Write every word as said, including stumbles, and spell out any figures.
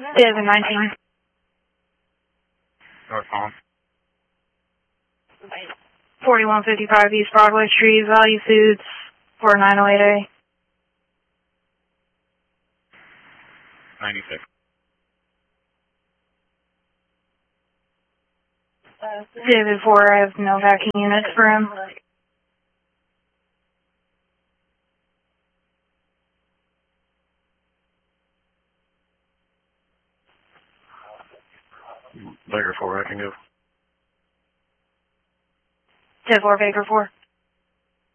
David nineteen. North Palm. forty-one fifty-five East Broadway Street, Value Foods, four nine oh eight A. ninety-six. David four, I have no vacuum units for him. Baker four, I can go. David four, Baker four.